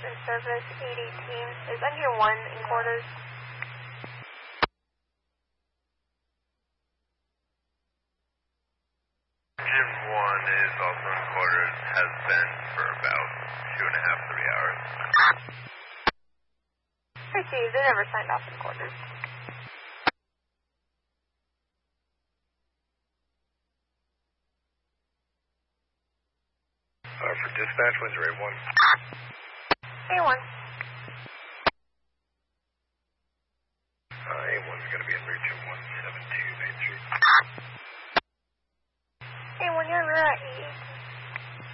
in service, 818. Is engine 1 in quarters? Engine 1 is also in quarters, has been for about 2.5, 3 hours. Received, they never signed off in quarters. For dispatch, when's your A1? A1. A1's going to be en route to 172 Main Street. A1, you're right.